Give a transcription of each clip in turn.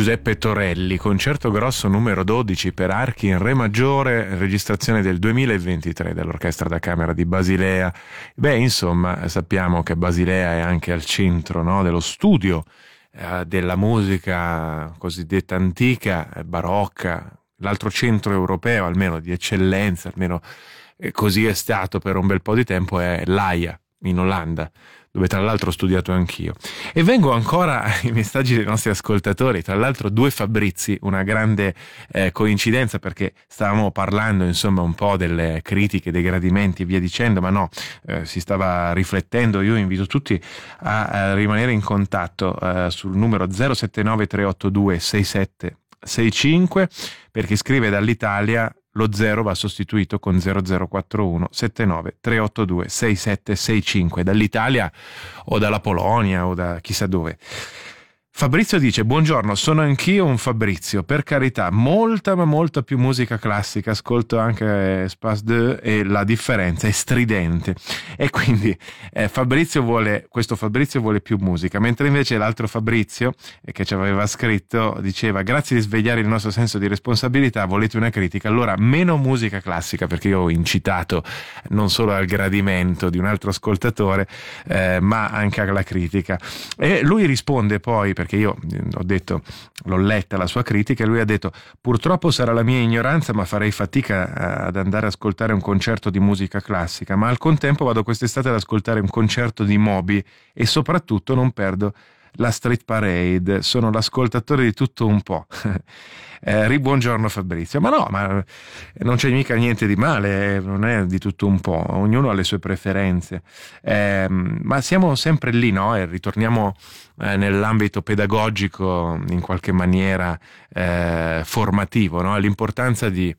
Giuseppe Torelli, concerto grosso numero 12 per archi in re maggiore, registrazione del 2023 dell'Orchestra da Camera di Basilea. Beh, insomma, sappiamo che Basilea è anche al centro, no, dello studio della musica cosiddetta antica, barocca, l'altro centro europeo, almeno di eccellenza, almeno così è stato per un bel po' di tempo, è l'Haia, in Olanda, dove tra l'altro ho studiato anch'io. E vengo ancora ai messaggi dei nostri ascoltatori, tra l'altro due Fabrizi, una grande coincidenza, perché stavamo parlando insomma un po' delle critiche, dei gradimenti e via dicendo, ma no, si stava riflettendo. Io invito tutti a rimanere in contatto sul numero 079 382 6765, per chi scrive dall'Italia lo 0 va sostituito con 0041 79 382 6765 dall'Italia o dalla Polonia o da chissà dove. Fabrizio dice: buongiorno, sono anch'io un Fabrizio, per carità, molta ma molta più musica classica, ascolto anche Space 2 e la differenza è stridente, e quindi questo Fabrizio vuole più musica, mentre invece l'altro Fabrizio che ci aveva scritto diceva: grazie di svegliare il nostro senso di responsabilità, volete una critica, allora meno musica classica, perché io ho incitato non solo al gradimento di un altro ascoltatore ma anche alla critica. E lui risponde poi, perché io ho detto, l'ho letta la sua critica, e lui ha detto: purtroppo sarà la mia ignoranza, ma farei fatica ad andare ad ascoltare un concerto di musica classica, ma al contempo vado quest'estate ad ascoltare un concerto di Moby e soprattutto non perdo la Street Parade, sono l'ascoltatore di tutto un po'. Buongiorno Fabrizio. Ma no, ma non c'è mica niente di male, non è di tutto un po', ognuno ha le sue preferenze, ma siamo sempre lì, no? E ritorniamo nell'ambito pedagogico, in qualche maniera formativo, no? L'importanza di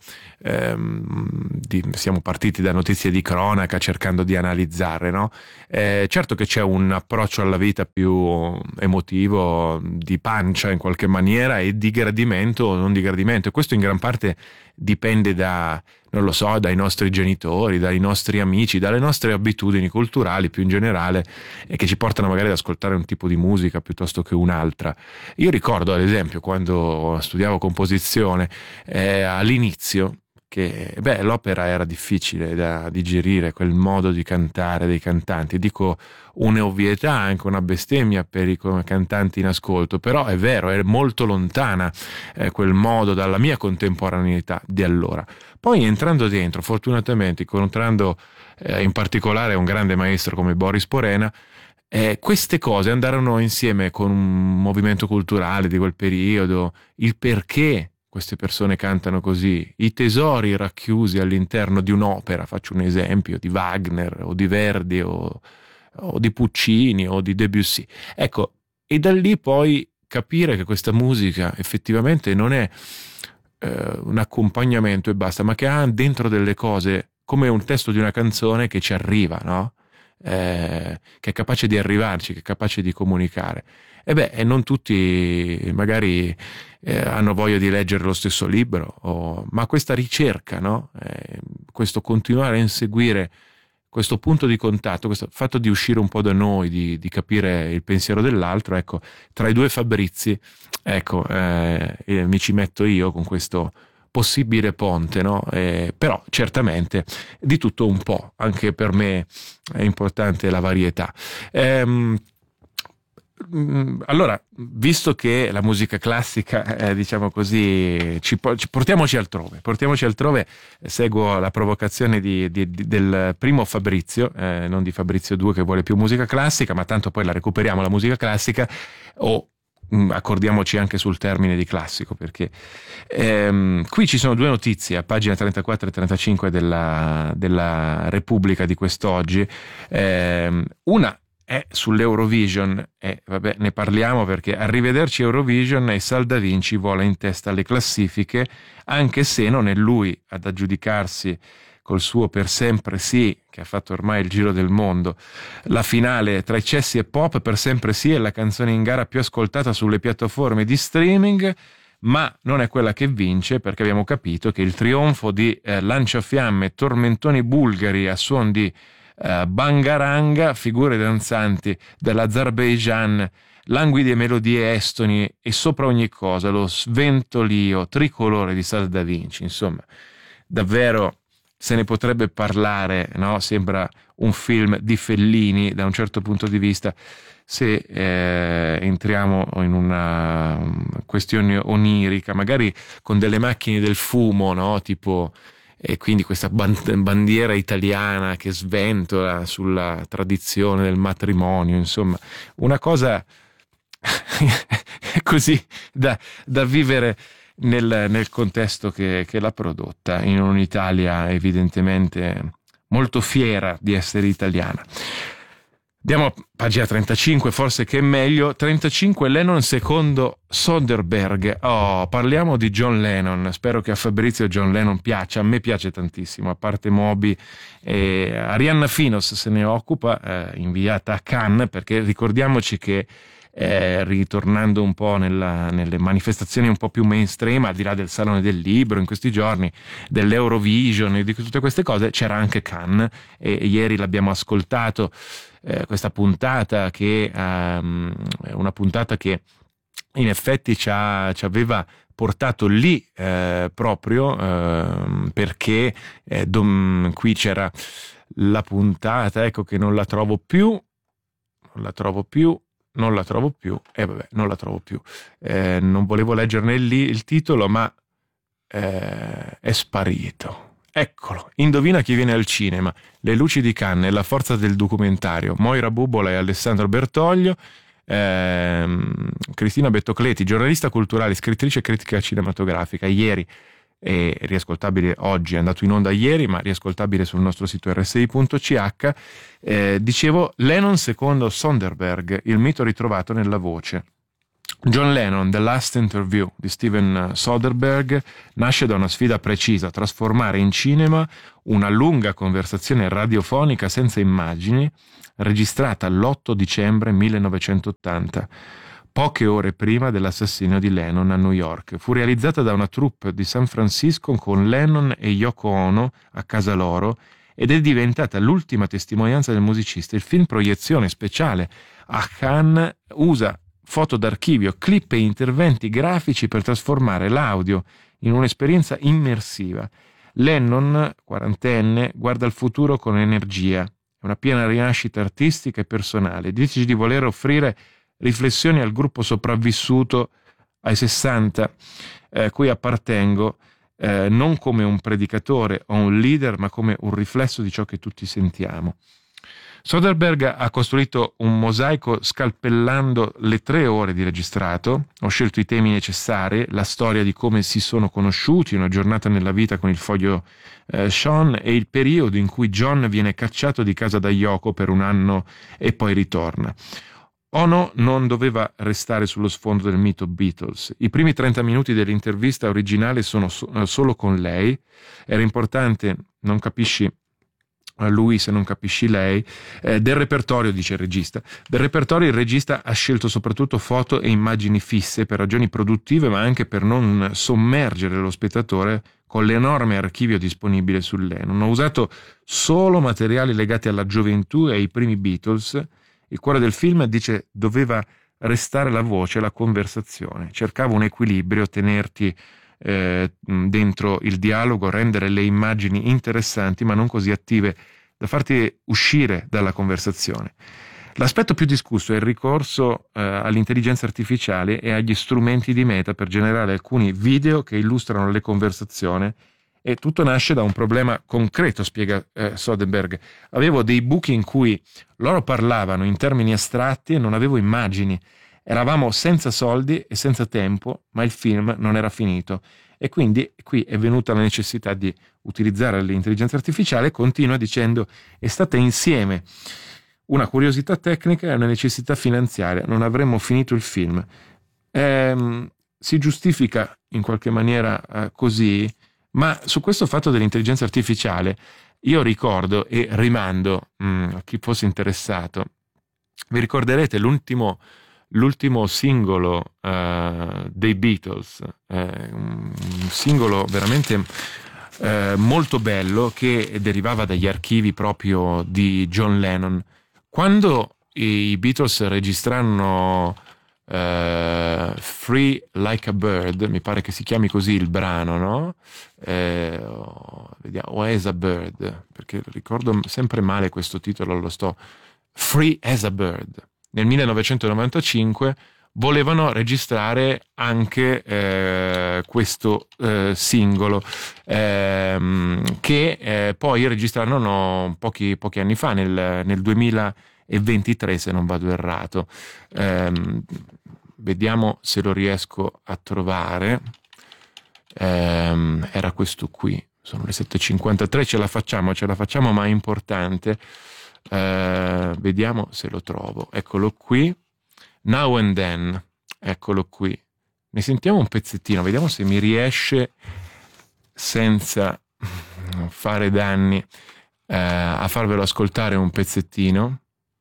siamo partiti da notizie di cronaca cercando di analizzare, no? Certo che c'è un approccio alla vita più emotivo, di pancia in qualche maniera, e di gradimento o non di gradimento, e questo in gran parte dipende non lo so, dai nostri genitori, dai nostri amici, dalle nostre abitudini culturali più in generale, e che ci portano magari ad ascoltare un tipo di musica piuttosto che un'altra. Io ricordo ad esempio quando studiavo composizione all'inizio che l'opera era difficile da digerire, quel modo di cantare dei cantanti. Dico un'ovvietà, anche una bestemmia per i cantanti in ascolto, però è vero, è molto lontana quel modo dalla mia contemporaneità di allora. Poi entrando dentro, fortunatamente incontrando in particolare un grande maestro come Boris Porena, queste cose andarono insieme con un movimento culturale di quel periodo, il perché queste persone cantano così, i tesori racchiusi all'interno di un'opera, faccio un esempio, di Wagner o di Verdi o di Puccini o di Debussy. Ecco, e da lì poi capire che questa musica effettivamente non è un accompagnamento e basta, ma che ha dentro delle cose, come un testo di una canzone che ci arriva, no? Che è capace di arrivarci, che è capace di comunicare. E non tutti magari hanno voglia di leggere lo stesso libro, ma questa ricerca, no? Questo continuare a inseguire questo punto di contatto, questo fatto di uscire un po' da noi, di capire il pensiero dell'altro, ecco, tra i due Fabrizi, ecco, mi ci metto io con questo possibile ponte, no? Però certamente di tutto un po', anche per me è importante la varietà. Allora, visto che la musica classica, diciamo così, portiamoci altrove, seguo la provocazione del primo Fabrizio, non di Fabrizio 2 che vuole più musica classica, ma tanto poi la recuperiamo la musica classica, o accordiamoci anche sul termine di classico, perché qui ci sono due notizie a pagina 34 e 35 della Repubblica di quest'oggi. Una è sull'Eurovision, ne parliamo perché arrivederci Eurovision, e Salda Vinci vola in testa alle classifiche, anche se non è lui ad aggiudicarsi col suo Per sempre sì, che ha fatto ormai il giro del mondo. La finale tra eccessi e pop, Per sempre sì è la canzone in gara più ascoltata sulle piattaforme di streaming, ma non è quella che vince, perché abbiamo capito che il trionfo di lanciafiamme e tormentoni bulgari a suon di Bangaranga, figure danzanti dell'Azerbaigian, languide melodie estoni e sopra ogni cosa lo sventolio tricolore di Salve da Vinci. Insomma, davvero se ne potrebbe parlare, no? Sembra un film di Fellini da un certo punto di vista, se entriamo in una questione onirica, magari con delle macchine del fumo, no? Tipo, e quindi questa bandiera italiana che sventola sulla tradizione del matrimonio, insomma, una cosa così da vivere nel contesto che l'ha prodotta, in un'Italia evidentemente molto fiera di essere italiana. Andiamo a pagina 35, forse che è meglio. 35, Lennon secondo Soderbergh. Parliamo di John Lennon. Spero che a Fabrizio John Lennon piaccia. A me piace tantissimo, a parte Moby. Arianna Finos se ne occupa, inviata a Cannes, perché ricordiamoci che ritornando un po' nelle manifestazioni un po' più mainstream, al di là del Salone del Libro in questi giorni, dell'Eurovision e di tutte queste cose, c'era anche Cannes, e ieri l'abbiamo ascoltato, questa puntata che è una puntata che in effetti ci aveva portato lì proprio perché qui c'era la puntata, ecco che non la trovo più, non volevo leggerne il titolo, ma è sparito. Eccolo, indovina chi viene al cinema, Le luci di Cannes e la forza del documentario, Moira Bubola e Alessandro Bertoglio, Cristina Bettocleti, giornalista culturale, scrittrice e critica cinematografica, ieri è riascoltabile oggi, è andato in onda ieri, ma riascoltabile sul nostro sito rsi.ch. Dicevo, Lennon secondo Soderbergh, il mito ritrovato nella voce. John Lennon, The Last Interview di Steven Soderbergh, nasce da una sfida precisa: trasformare in cinema una lunga conversazione radiofonica senza immagini, registrata l'8 dicembre 1980, poche ore prima dell'assassinio di Lennon a New York. Fu realizzata da una troupe di San Francisco con Lennon e Yoko Ono a casa loro ed è diventata l'ultima testimonianza del musicista. Il film, proiezione speciale a Cannes, usa foto d'archivio, clip e interventi grafici per trasformare l'audio in un'esperienza immersiva. Lennon, quarantenne, guarda al futuro con energia, è una piena rinascita artistica e personale. Dice di voler offrire riflessioni al gruppo sopravvissuto ai 60 cui appartengo, non come un predicatore o un leader, ma come un riflesso di ciò che tutti sentiamo. Soderbergh ha costruito un mosaico scalpellando le 3 ore di registrato. Ho scelto i temi necessari, la storia di come si sono conosciuti, una giornata nella vita con il foglio Sean e il periodo in cui John viene cacciato di casa da Yoko per un anno e poi ritorna. Ono non doveva restare sullo sfondo del mito Beatles. I primi 30 minuti dell'intervista originale sono solo con lei. Era importante, non capisci lui se non capisci lei. Del repertorio, dice il regista, il regista ha scelto soprattutto foto e immagini fisse per ragioni produttive, ma anche per non sommergere lo spettatore con l'enorme archivio disponibile su Lennon. Ho usato solo materiali legati alla gioventù e ai primi Beatles. Il cuore del film, dice, doveva restare la voce, la conversazione. Cercavo un equilibrio, tenerti dentro il dialogo, rendere le immagini interessanti ma non così attive da farti uscire dalla conversazione. L'aspetto più discusso è il ricorso all'intelligenza artificiale e agli strumenti di meta per generare alcuni video che illustrano le conversazioni, e tutto nasce da un problema concreto, spiega Soderbergh. Avevo dei buchi in cui loro parlavano in termini astratti e non avevo immagini. Eravamo senza soldi e senza tempo, ma il film non era finito. E quindi qui è venuta la necessità di utilizzare l'intelligenza artificiale. Continua dicendo: è stata insieme una curiosità tecnica e una necessità finanziaria. Non avremmo finito il film. Si giustifica in qualche maniera così, ma su questo fatto dell'intelligenza artificiale io ricordo e rimando a chi fosse interessato. Vi ricorderete l'ultimo singolo dei Beatles, un singolo veramente molto bello che derivava dagli archivi proprio di John Lennon. Quando i Beatles registrarono Free Like a Bird, mi pare che si chiami così il brano, no? Vediamo, o As a Bird, perché ricordo sempre male questo titolo, lo sto. Free as a Bird. Nel 1995 volevano registrare anche questo singolo che poi registrarono pochi anni fa, nel 2023 se non vado errato. Vediamo se lo riesco a trovare. Era questo qui, sono le 7:53, ce la facciamo, ma è importante. Vediamo se lo trovo, eccolo qui. Now and Then, eccolo qui. Ne sentiamo un pezzettino, vediamo se mi riesce senza fare danni a farvelo ascoltare un pezzettino.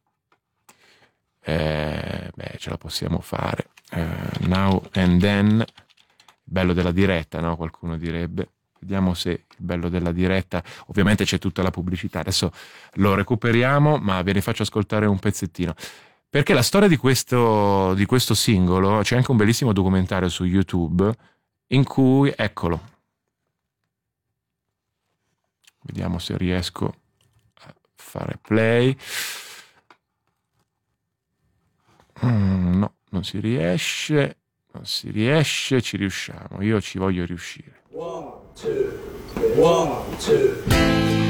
Ce la possiamo fare. Now and Then, bello della diretta, no? Qualcuno direbbe. Vediamo se il bello della diretta, ovviamente c'è tutta la pubblicità, adesso lo recuperiamo, ma ve ne faccio ascoltare un pezzettino. Perché la storia di questo singolo, c'è anche un bellissimo documentario su YouTube in cui, eccolo, vediamo se riesco a fare play. No, non si riesce, ci riusciamo, io ci voglio riuscire. 1, 2, 3. 1, 2.